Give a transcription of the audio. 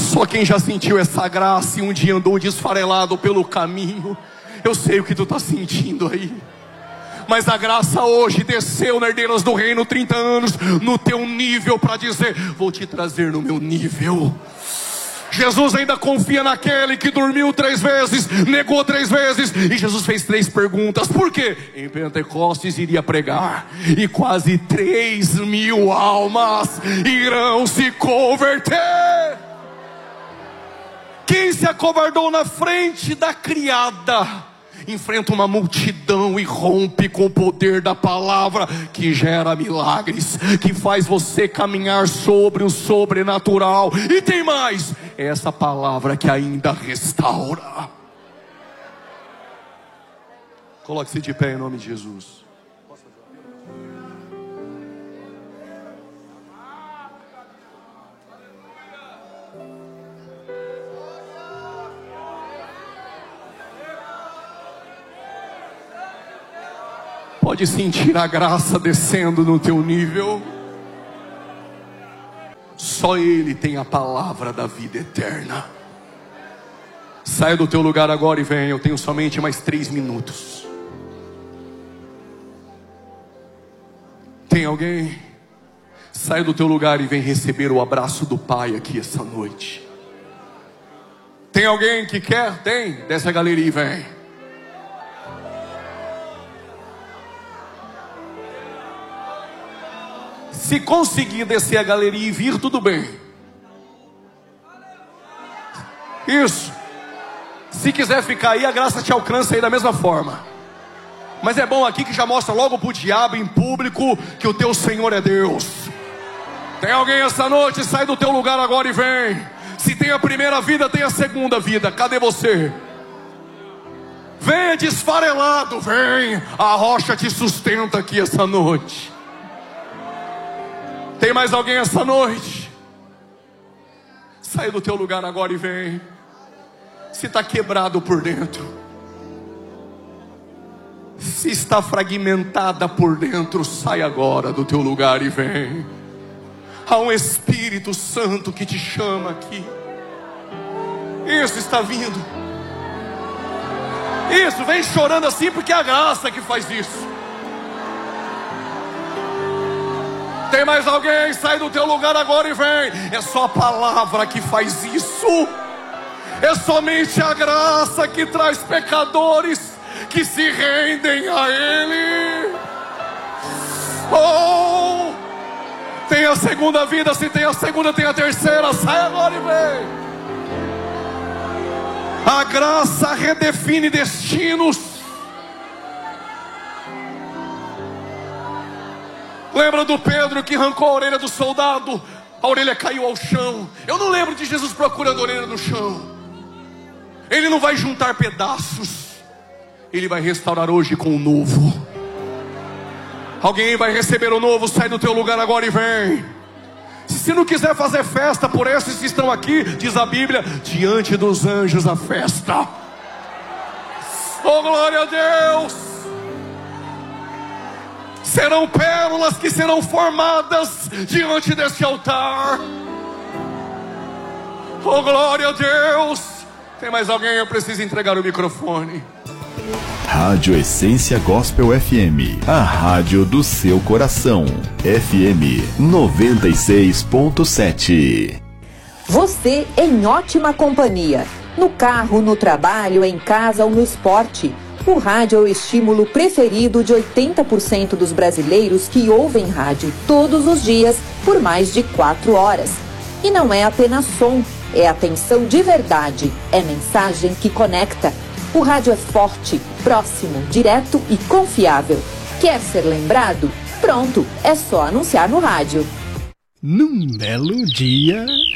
Só quem já sentiu essa graça e um dia andou desfarelado pelo caminho, eu sei o que tu está sentindo aí. Mas a graça hoje desceu na Herdeiras do Reino 30 anos no teu nível para dizer: vou te trazer no meu nível. Jesus ainda confia naquele que dormiu 3 vezes, negou 3 vezes, e Jesus fez 3 perguntas. Por quê? Em Pentecostes iria pregar, e quase 3.000 almas irão se converter. Quem se acovardou na frente da criada enfrenta uma multidão e rompe com o poder da palavra, que gera milagres, que faz você caminhar sobre o sobrenatural. E tem mais, é essa palavra que ainda restaura. Coloque-se de pé em nome de Jesus. Pode sentir a graça descendo no teu nível. Só Ele tem a palavra da vida eterna. Saia do teu lugar agora e vem. Eu tenho somente mais 3 minutos. Tem alguém? Saia do teu lugar e vem receber o abraço do Pai aqui essa noite. Tem alguém que quer? Tem? Desce a galeria e vem. Se conseguir descer a galeria e vir, tudo bem. Isso. Se quiser ficar aí, a graça te alcança aí da mesma forma. Mas é bom aqui que já mostra logo pro diabo em público que o teu Senhor é Deus. Tem alguém essa noite? Sai do teu lugar agora e vem. Se tem a primeira vida, tem a segunda vida. Cadê você? Venha desfarelado, vem. A rocha te sustenta aqui essa noite. Tem mais alguém essa noite? Sai do teu lugar agora e vem. Se está quebrado por dentro, se está fragmentada por dentro, sai agora do teu lugar e vem. Há um Espírito Santo que te chama aqui. Isso está vindo. Isso, vem chorando assim porque é a graça que faz isso. Tem mais alguém? Sai do teu lugar agora e vem. É só a palavra que faz isso. É somente a graça que traz pecadores que se rendem a Ele. Oh, tem a segunda vida. Se tem a segunda, tem a terceira. Sai agora e vem. A graça redefine destinos. Lembra do Pedro que arrancou a orelha do soldado? A orelha caiu ao chão. Eu não lembro de Jesus procurando a orelha no chão. Ele não vai juntar pedaços. Ele vai restaurar hoje com o novo. Alguém vai receber o novo. Sai do teu lugar agora e vem. Se não quiser fazer festa por esses que estão aqui, diz a Bíblia, diante dos anjos a festa. Oh, glória a Deus. Serão pérolas que serão formadas diante desse altar. Oh, glória a Deus. Tem mais alguém? Eu preciso entregar o microfone. Rádio Essência Gospel FM, a rádio do seu coração. FM 96.7. Você em ótima companhia. No carro, no trabalho, em casa ou no esporte. O rádio é o estímulo preferido de 80% dos brasileiros que ouvem rádio todos os dias por mais de 4 horas. E não é apenas som, é atenção de verdade, é mensagem que conecta. O rádio é forte, próximo, direto e confiável. Quer ser lembrado? Pronto, é só anunciar no rádio. Num belo dia...